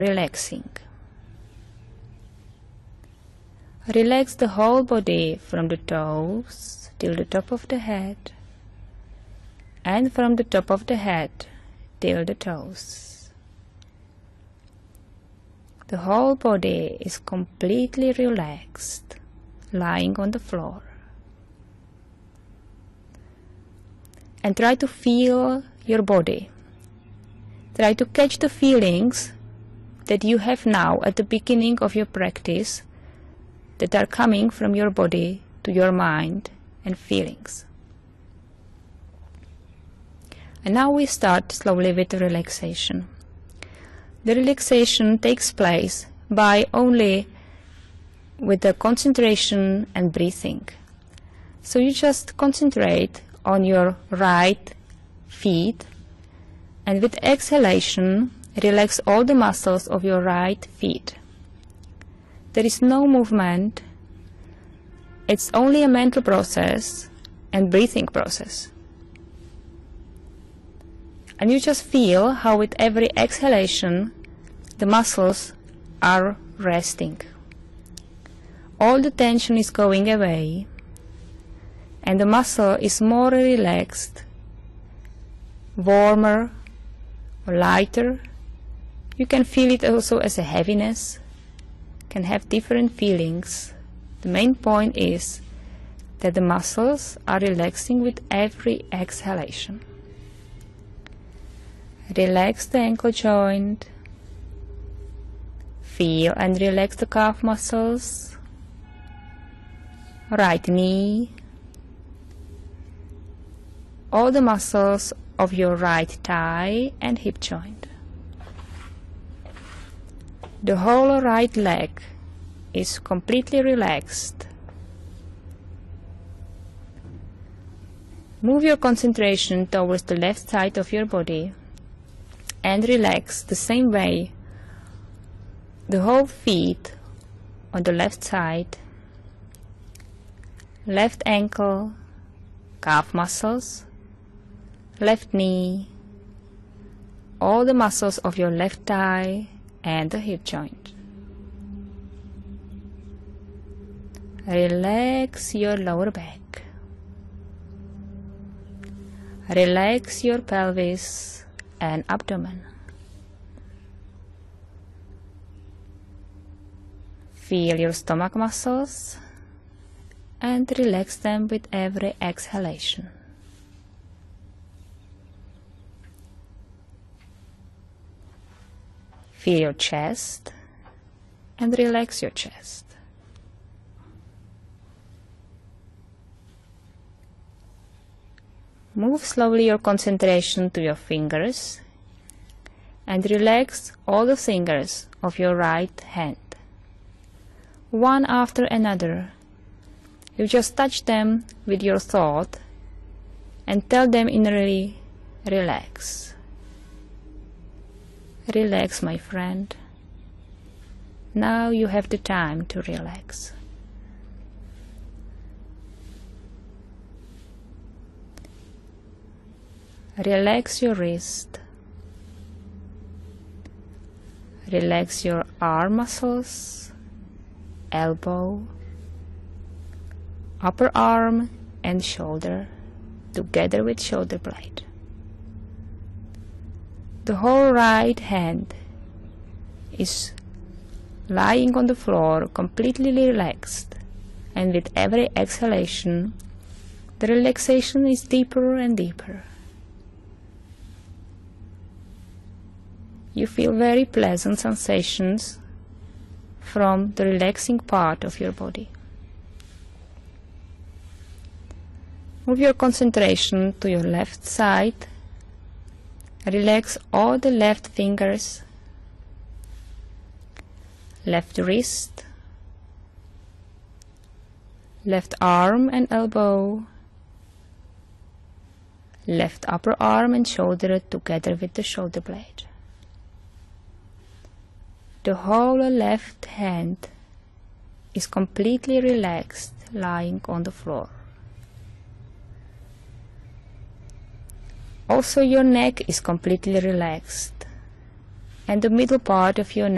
relaxing. Relax the whole body from the toes till the top of the head, and from the top of the head till the toes. The whole body is completely relaxed, lying on the floor. And try to feel your body. Try to catch the feelings that you have now at the beginning of your practice that are coming from your body to your mind and feelings. And now we start slowly with the relaxation. The relaxation takes place by only with the concentration and breathing. So you just concentrate on your right feet, and with exhalation relax all the muscles of your right feet. There is no movement, it's only a mental process and breathing process. And you just feel how with every exhalation the muscles are resting. All the tension is going away, and the muscle is more relaxed, warmer or lighter. You can feel it also as a heaviness, can have different feelings. The main point is that the muscles are relaxing with every exhalation. Relax the ankle joint, feel and relax the calf muscles, right knee, all the muscles of your right thigh and hip joint. The whole right leg is completely relaxed. Move your concentration towards the left side of your body and relax the same way the whole feet on the left side, left ankle, calf muscles, left knee, all the muscles of your left thigh and the hip joint. Relax your lower back. Relax your pelvis and abdomen. Feel your stomach muscles and relax them with every exhalation. Feel your chest and relax your chest. Move slowly your concentration to your fingers and relax all the fingers of your right hand. One after another, you just touch them with your thought and tell them innerly, relax. Relax, my friend. Now you have the time to relax. Relax your wrist. Relax your arm muscles, elbow, upper arm and shoulder together with shoulder blade. The whole right hand is lying on the floor completely relaxed, and with every exhalation the relaxation is deeper and deeper. You feel very pleasant sensations from the relaxing part of your body. Move your concentration to your left side. Relax all the left fingers, left wrist, left arm and elbow, left upper arm and shoulder together with the shoulder blade. The whole left hand is completely relaxed, lying on the floor. Also your neck is completely relaxed, and the middle part of your